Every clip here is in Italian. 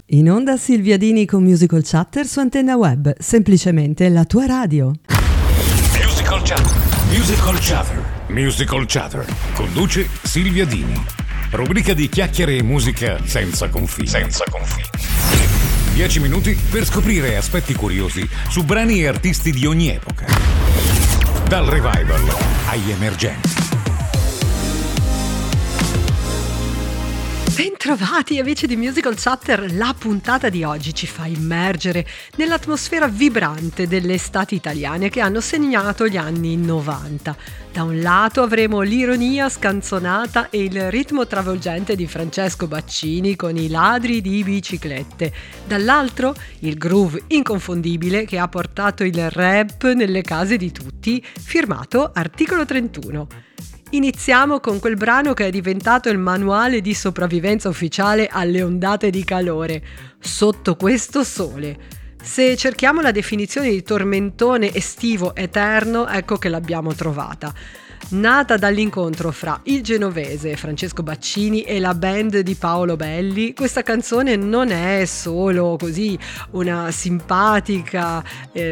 In onda Silvia Dini con Musical Chatter su Antenna Web, semplicemente la tua radio. Musical Chatter. Musical Chatter. Musical Chatter. Conduce Silvia Dini. Rubrica di chiacchiere e musica senza confini. 10 minuti per scoprire aspetti curiosi su brani e artisti di ogni epoca. Dal revival agli emergenti. Bentrovati amici di Musical Chatter, la puntata di oggi ci fa immergere nell'atmosfera vibrante delle estati italiane che hanno segnato gli anni 90. Da un lato avremo l'ironia scanzonata e il ritmo travolgente di Francesco Baccini con i ladri di biciclette, dall'altro il groove inconfondibile che ha portato il rap nelle case di tutti, firmato Articolo 31. Iniziamo con quel brano che è diventato il manuale di sopravvivenza ufficiale alle ondate di calore, Sotto questo sole. Se cerchiamo la definizione di tormentone estivo eterno, ecco che l'abbiamo trovata. Nata dall'incontro fra il genovese Francesco Baccini e la band di Paolo Belli, questa canzone non è solo così una simpatica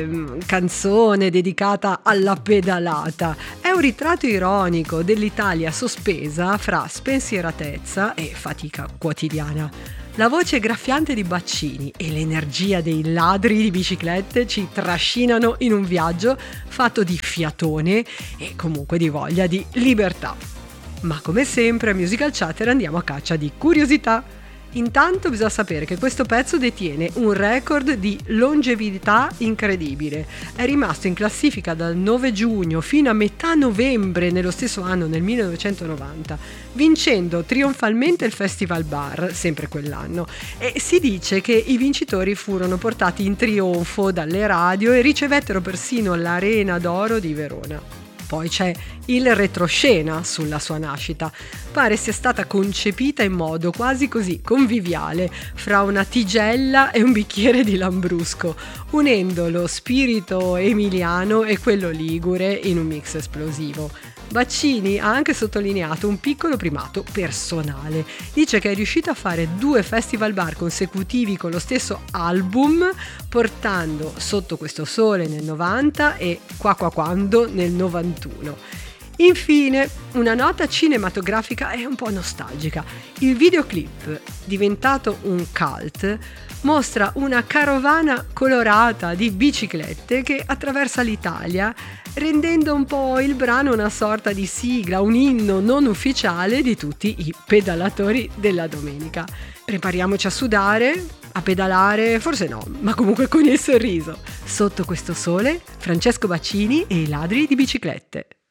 canzone dedicata alla pedalata, è un ritratto ironico dell'Italia sospesa fra spensieratezza e fatica quotidiana. La voce graffiante di Baccini e l'energia dei ladri di biciclette ci trascinano in un viaggio fatto di fiatone e comunque di voglia di libertà. Ma come sempre a Musical Chatter andiamo a caccia di curiosità. Intanto bisogna sapere che questo pezzo detiene un record di longevità incredibile. È rimasto in classifica dal 9 giugno fino a metà novembre nello stesso anno, nel 1990, vincendo trionfalmente il Festival Bar, sempre quell'anno, e si dice che i vincitori furono portati in trionfo dalle radio e ricevettero persino l'Arena d'Oro di Verona. Poi c'è il retroscena sulla sua nascita. Pare sia stata concepita in modo quasi così conviviale fra una tigella e un bicchiere di lambrusco, unendo lo spirito emiliano e quello ligure in un mix esplosivo. Baccini ha anche sottolineato un piccolo primato personale. Dice che è riuscito a fare 2 festival bar consecutivi con lo stesso album, portando Sotto questo sole nel 90 e Qua quando nel 91. Infine, una nota cinematografica e un po' nostalgica. Il videoclip, diventato un cult, mostra una carovana colorata di biciclette che attraversa l'Italia, rendendo un po' il brano una sorta di sigla, un inno non ufficiale di tutti i pedalatori della domenica. Prepariamoci a sudare, a pedalare, forse no, ma comunque con il sorriso. Sotto questo sole, Francesco Baccini e i ladri di biciclette.